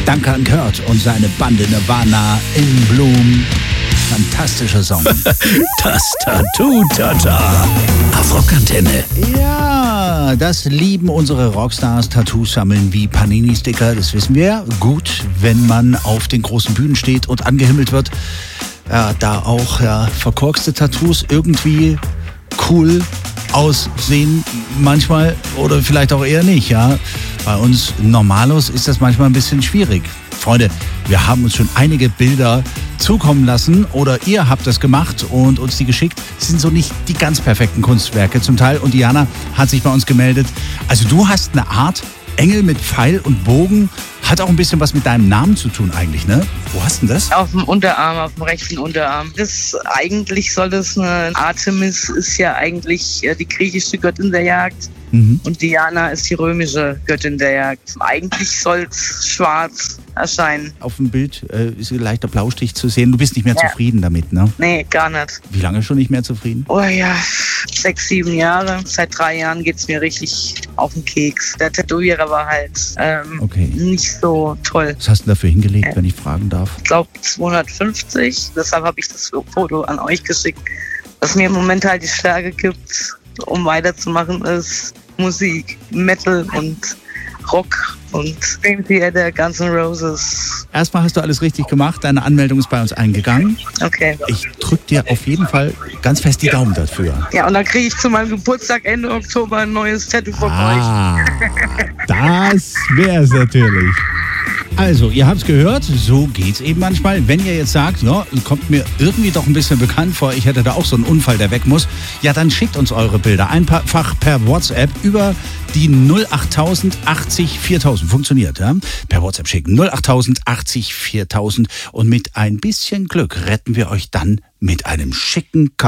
Danke an Kurt und seine Bande Nirvana in Bloom. Fantastischer Song. Das Tattoo-Tata. Auf Rockantenne. Ja, das lieben unsere Rockstars. Tattoos sammeln wie Panini-Sticker, das wissen wir. Gut, wenn man auf den großen Bühnen steht und angehimmelt wird. Ja, da auch verkorkste Tattoos irgendwie cool aussehen manchmal oder vielleicht auch eher nicht. Ja, bei uns Normalos ist das manchmal ein bisschen schwierig. Freunde, wir haben uns schon einige Bilder zukommen lassen oder ihr habt das gemacht und uns die geschickt. Das sind so nicht die ganz perfekten Kunstwerke zum Teil. Und Diana hat sich bei uns gemeldet. Also du hast eine Art Engel mit Pfeil und Bogen. Hat auch ein bisschen was mit deinem Namen zu tun eigentlich, ne? Wo hast du denn das? Auf dem Unterarm, auf dem rechten Unterarm. Eigentlich soll das Artemis ist ja eigentlich die griechische Göttin der Jagd. Und Diana ist die römische Göttin der Jagd. Eigentlich soll es schwarz erscheinen. Auf dem Bild ist ein leichter Blaustich zu sehen. Du bist nicht mehr zufrieden damit, ne? Nee, gar nicht. Wie lange schon nicht mehr zufrieden? Oh ja, 6, 7 Jahre. Seit 3 Jahren geht's mir richtig auf den Keks. Der Tätowierer war halt nicht so toll. Was hast du dafür hingelegt, wenn ich fragen darf? Ich glaube 250. Deshalb habe ich das Foto an euch geschickt. Was mir im Moment halt die Stärke gibt, um weiterzumachen, ist Musik, Metal und Rock und Dream Theater, Guns N' Roses. Erstmal hast du alles richtig gemacht. Deine Anmeldung ist bei uns eingegangen. Okay. Ich drücke dir auf jeden Fall ganz fest die Daumen dafür. Ja, und dann kriege ich zu meinem Geburtstag Ende Oktober ein neues Tattoo von euch. Das wär's natürlich. Also, ihr habt's gehört, so geht's eben manchmal. Wenn ihr jetzt sagt, ja, kommt mir irgendwie doch ein bisschen bekannt vor, ich hätte da auch so einen Unfall, der weg muss, ja, dann schickt uns eure Bilder einfach per WhatsApp über die 08000 80 4000. Funktioniert, ja? Per WhatsApp schicken 08000 80 4000 und mit ein bisschen Glück retten wir euch dann mit einem schicken